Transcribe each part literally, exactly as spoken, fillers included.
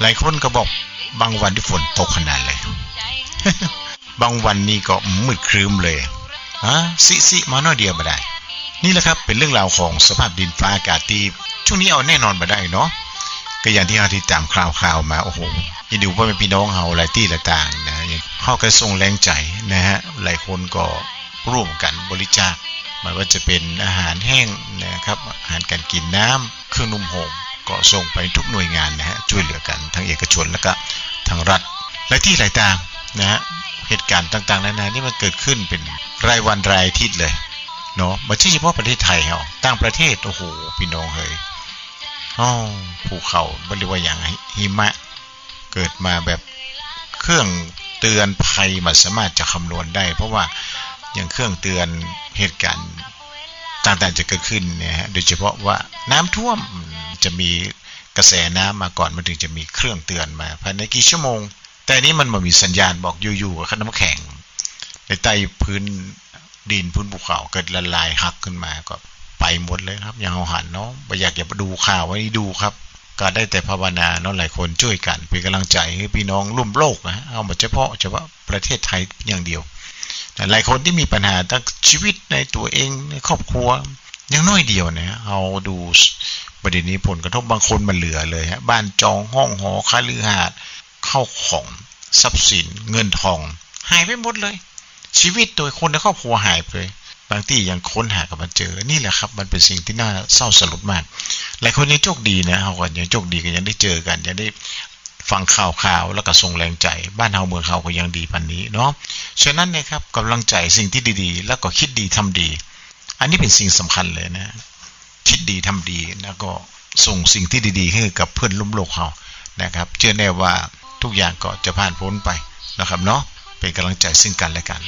หลายคนก็บอกบางวันที่ฝนตกขนาดเลย บางวันนี่ก็มืดครึ้มเลยฮะซิซิมาหน่อยเดียวบ่ได้นี่แหละครับเป็นเรื่องราวของสภาพดินฟ้าอากาศที่ช่วงนี้เอาแน่นอนบ่ได้เนาะก็อย่างที่เราติดตามข่าวๆมาโอ้โหยินดีว่าเป็นพี่น้องเฮาหลายที่หลายต่างนะเฮาก็ส่งแรงใจนะฮะหลายคนก็ร่วมกันบริจาคไม่ว่าจะเป็นอาหารแห้งนะครับอาหารการกินน้ำเครื่องนุ่มห่มก็ส่งไปทุกหน่วยงานนะฮะช่วยเหลือกันทั้งเอกชนแล้วก็ทางรัฐหลายที่หลายต่างนะฮะเหตุการณ์ต่างๆนานานี่มันเกิดขึ้นเป็นรายวันรายอาทิตย์เลยเนาะไม่ใช่เฉพาะประเทศไทยเฮาต่างประเทศโอ้โหพี่น้องเฮ้ยอ้อภูเขาบ่เรียกว่าอย่างหิมะเกิดมาแบบเครื่องเตือนภัยมันสามารถจะคำนวณได้เพราะว่าอย่างเครื่องเตือนเหตุการณ์ต่างๆจะเกิดขึ้นเนี่ยฮะโดยเฉพาะว่าน้ำท่วมจะมีกระแสน้ำมาก่อนมันถึงจะมีเครื่องเตือนมาภายในกี่ชั่วโมงแต่นี้มันไม่มีสัญญาณบอกอยู่ๆกับน้ำแข็งในใต้พื้นดินพื้นภูเขาเกิดละลายหักขึ้นมาก็ไปหมดเลยครับอย่างเอาหันเนาะบ่อยากจะดูข่าวไว้ดูครับก็ได้แต่ภาวนาเนาะหลายคนช่วยกันเป็นกำลังใจให้พี่น้องร่วมโลกนะเอาเฉพาะเฉพาะประเทศไทยอย่างเดียวหลายคนที่มีปัญหาทั้งชีวิตในตัวเองในครอบครัวยังน้อยเดียวนะเอาดูประเด็นนี้ผลกระทบบางคนมันเหลือเลยฮะบ้านจองห้องหอคฤหาสน์เข้าของทรัพย์สินเงินทองหายไปหมดเลยชีวิตโดยคนในครอบครัวหายไปบางที่ยังค้นหากันมาเจอนี่แหละครับมันเป็นสิ่งที่น่าเศร้าสลดมากหลายคนยังโชคดีนะเฮาก็ยังโชคดีก็ยังได้เจอกันยังได้ฟังข่าวๆแล้วก็ส่งแรงใจบ้านเฮาเมืองเฮาก็ยังดีปานนี้เนาะฉะนั้นนะครับกำลังใจสิ่งที่ดีๆแล้วก็คิดดีทำดีอันนี้เป็นสิ่งสำคัญเลยนะคิดดีทำดีแล้วก็ส่งสิ่งที่ดีๆให้กับเพื่อนร่วมโลกเฮานะครับเชื่อแน่ว่าทุกอย่างก็จะผ่านพ้นไปนะครับเนาะเป็นกำลังใจซึ่งกันและกัน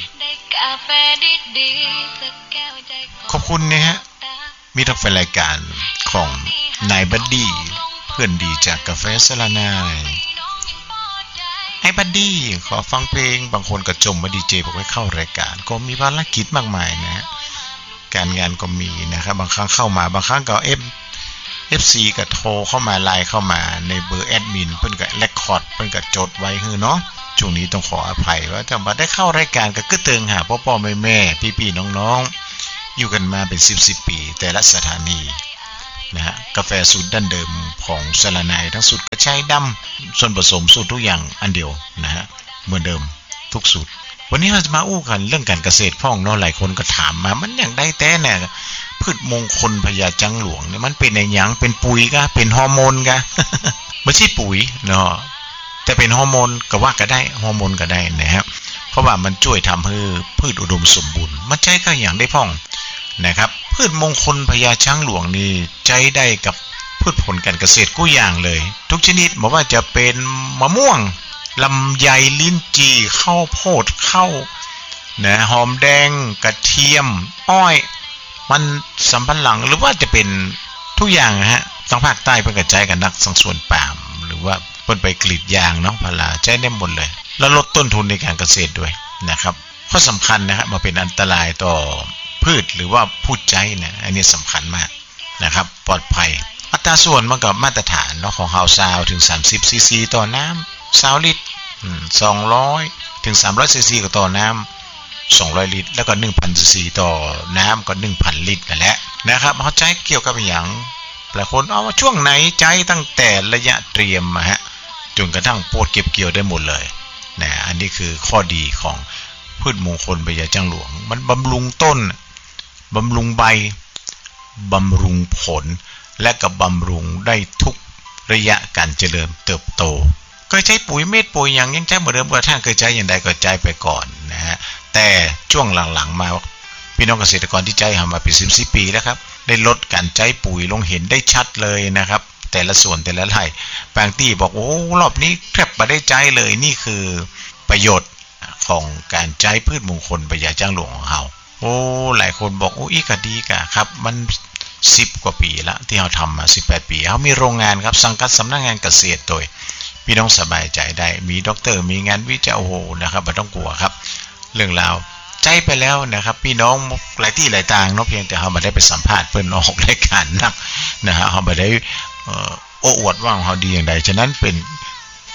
ขอบคุณนะฮะมีทักแฟนรายการของนายบัดดี้เพื่อนดีจากกาแฟสลานายไอ้บัดดี้ขอฟังเพลงบางคนก็จมมาดีเจบอกให้เข้ารายการก็มีภารกิจมากมายนะฮะการงานก็มีนะครับบางครั้งเข้ามาบางครั้งก็เอฟ เอฟ ซี ก็โทรเข้ามาไลน์เข้ามาในเบอร์แอดมินเพิ่นก็เรคคอร์ดเพิ่นก็จดไว้คือเนาะช่วงนี้ต้องขออภัยว่าถ้าบ่ได้เข้ารายการก็กึเติงหาพ่อๆแม่ๆพี่ๆน้องๆอยู่กันมาเป็นสิบสิบปีแต่ละสถานีนะฮะกาแฟสูตรดั้งเดิมของสลานายทั้งสูตรกระชายดำส่วนผสมสูตรทุกอย่างอันเดียวนะฮะเหมือนเดิมทุกสูตรวันนี้เราจะมาอู้กันเรื่องการเกษตรพ่องเนาะหลายคนก็ถามมามันอย่างได้แต่เนี่ยพืชมงคลพญาจังหลวงเนี่ยมันเป็นในหยังเป็นปุ๋ยกะเป็นฮอร์โมนกะ ไม่ใช่ปุ๋ยเนาะแต่เป็นฮอร์โมนก็ว่าก็ได้ฮอร์โมนก็ได้นะครับเพราะว่ามันช่วยทำให้พืชอุดมสมบูรณ์มันใช้ก็อย่างได้พ่องนะครับพืชมงคลพญาช้างหลวงนี่ใช้ได้กับพืชผลการเกษตรกู้อย่างเลยทุกชนิดไม่ว่าจะเป็นมะม่วงลำไยลิ้นจี่ข้าวโพดข้าวนะหอมแดงกระเทียมอ้อยมันสำปะหลังหรือว่าจะเป็นทุกอย่างนะฮะทางภาคใต้เพิ่นกระจายกันนักสังส่วนปาล์มหรือว่าเพิ่นไปกรีดยางเนาะพาราใช้ได้หมดเลยแล้วลดต้นทุนในการเกษตรด้วยนะครับข้อสำคัญนะครับมาเป็นอันตรายต่อพืชหรือว่าผู้ใช้เนี่ยอันนี้สำคัญมากนะครับปลอดภัยอัตราส่วนมันก็มาตรฐานเนาะของเฮาซาวถึงสามสิบซีซีต่อน้ำสองลิตรอืมสองร้อยถึงสามร้อยซีซีก็ต่อน้ำสองร้อยลิตรแล้วก็ หนึ่งพันซีซีต่อน้ำก็ หนึ่งพันลิตรนั่นแหละนะครับเฮาใช้เกี่ยวกับหยังหลายคนเอาว่าช่วงไหนใจตั้งแต่ระยะเตรียมมาฮะจนกระทั่งโพดเก็บเกี่ยวได้หมดเลยนะอันนี้คือข้อดีของพืชมงคลพญาจังหลวงมันบำรุงต้นบำรุงใบบำรุงผลและก็บำรุงได้ทุกระยะการเจริญเติบโตเคยใช้ปุ๋ยเม็ดปุ๋ยอย่างยังใช้เหมือนเดิมกระทั่งเคยใช้อย่างใดก็ใช้ไปก่อนนะฮะแต่ช่วงหลังๆมาพี่น้องเกษตรกรที่ใช้มาเป็นสิบปีแล้วครับได้ลดการใช้ปุ๋ยลงเห็นได้ชัดเลยนะครับแต่ละส่วนแต่ละไร่บางที่บอกโอ้รอบนี้แทบไม่ได้ใช้เลยนี่คือประโยชน์ของการใช้พืชมงคลพญาจังหลวงของเราโอ้หลายคนบอกโอ้อีกก็ดีกะครับมันสิบกว่าปีละที่เราทำมาสิบแปดปีเขามีโรงงานครับสังกัดสำนักงานเกษตรโดยพี่น้องสบายใจได้มีด็อกเตอร์มีงานวิจัยโอ้โหนะครับไม่ต้องกลัวครับเรื่องราวใจไปแล้วนะครับพี่น้องหลายที่หลายทางเนาะเพียงแต่เขาไม่ได้ไปสัมภาษณ์เพิ่นออกรายการนักนะฮะเขาไม่ได้โอ้อวดว่าเขาดีอย่างใดฉะนั้นเป็น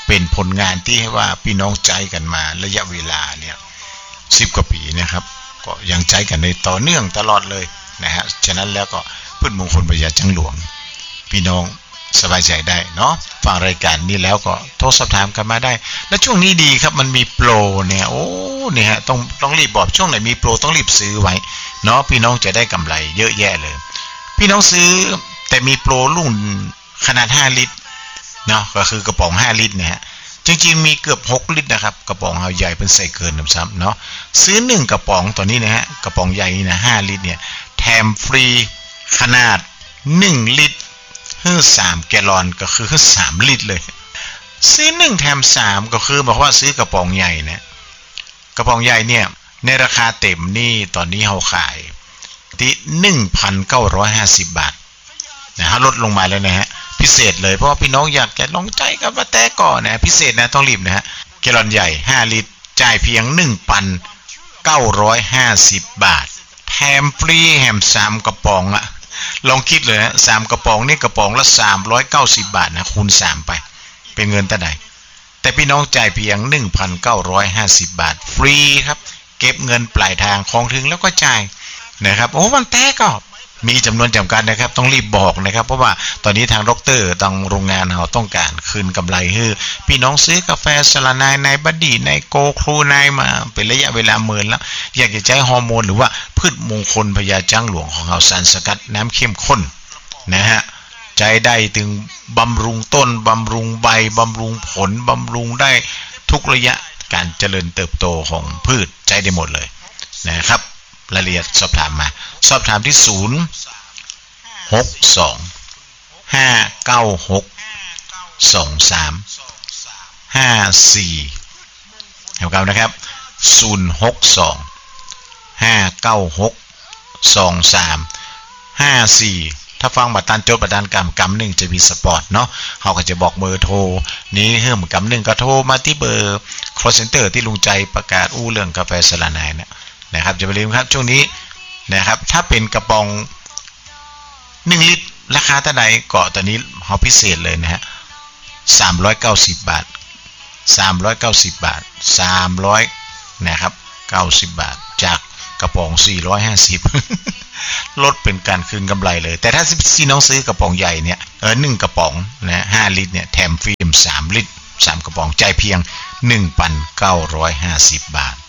เป็นผลงานที่ให้ว่าพี่น้องใจกันมาระยะเวลาเนี่ยสิบกว่าปีนะครับก็ยังใจกันในต่อเนื่องตลอดเลยนะฮะฉะนั้นแล้วก็พืชมงคลพญาจังหลวงพี่น้องสบายใจได้เนาะฟังรายการนี้แล้วก็โทรสอบถามกันมาได้และช่วงนี้ดีครับมันมีโปรเนี่ยโอ้เนี่ยฮะต้องต้องรีบบอกช่วงไหนมีโปรต้องรีบซื้อไว้เนาะพี่น้องจะได้กำไรเยอะแยะเลยพี่น้องซื้อแต่มีโปรรุ่นขนาดห้าลิตรเนาะก็คือกระป๋องห้าลิตรเนี่ยฮะจริงๆมีเกือบหกลิตรนะครับกระป๋องเฮาใหญ่เป็นใส่เกินน้ำซ้ำเนาะซื้อหนึ่งกระป๋องตัวนี้นะฮะกระป๋องใหญ่นี่นะห้าลิตรเนี่ยแถมฟรีขนาดหนึ่งลิตรคือสามแกลลอนก็คือสามลิตรเลยซื้อหนึ่งแถมสามก็คือบอกว่าซื้อกระป๋องใหญ่เนี่ยกระป๋องใหญ่เนี่ยในราคาเต็มนี่ตอนนี้เฮาขายที่ หนึ่งพันเก้าร้อยห้าสิบ บาทนะฮะลดลงมาแล้วนะฮะพิเศษเลยเพราะว่าพี่น้องอยากจะลองใจกับมาแต่ก่อนนะพิเศษนะต้องรีบนะฮะแกลลอนใหญ่ห้าลิตรจ่ายเพียง หนึ่งพันเก้าร้อยห้าสิบ บาทแถมฟรีแถมสามกระป๋องอะลองคิดเลยนะสามกระป๋องนี่กระป๋องละสามร้อยเก้าสิบบาทนะคูณสามไปเป็นเงินเท่าไหร่แต่พี่น้องจ่ายเพียง หนึ่งพันเก้าร้อยห้าสิบ บาทฟรีครับเก็บเงินปลายทางของถึงแล้วก็จ่ายนะครับโอ้มันแต่ก็มีจำนวนจำกัดนะครับต้องรีบบอกนะครับเพราะว่าตอนนี้ทางดรทางโรงงานเราต้องการคืนกำไรให้พี่น้องซื้อกาแฟสลานายในบัดดี้ในโกครูนายมาเป็นระยะเวลาเมินแล้วอยากจะใช้ฮอร์โมนหรือว่าพืชมงคลพญาจังหลวงของเราสารสกัดน้ำเข้มข้นนะฮะใจได้ถึงบำรุงต้นบำรุงใบบำรุงผลบำรุงได้ทุกระยะการเจริญเติบโตของพืชใจได้หมดเลยนะครับรายละเอียดสอบถามมาสอบถามที่ศูนย์ หก สอง ห้า เก้า หก สอง สาม ห้า สี่เท่ากันนะครับศูนย์ หก สอง ห้า เก้า หก สอง สาม ห้า สี่ถ้าฟังบัตรตันจดบัตรตันกำกำหนึ่งจะมีสปอร์ตเนาะเขาก็จะบอกเบอร์โทรนี้เฮิ่มกำหนึ่งก็โทรมาที่เบอร์ call center ที่ลุงใจประกาศอู้เรื่องกาแฟสลานายนะนะครับจะไปลืมครับช่วงนี้นะครับถ้าเป็นกระป๋องหนึ่งลิตรราคาเท่าไหร่ก็ตอนนี้เฮาพิเศษเลยนะฮะสามร้อยเก้าสิบบาทสามร้อยเก้าสิบบาทสามร้อยนะครับเก้าสิบบาทจากกระป๋องสี่ร้อยห้าสิบลดเป็นการคืนกำไรเลยแต่ถ้าพี่น้องซื้อกระป๋องใหญ่เนี่ยเออหนึ่งกระป๋องนะห้าลิตรเนี่ยแถมฟรีสามลิตรสามกระป๋องจ่ายเพียง หนึ่งพันเก้าร้อยห้าสิบ บาท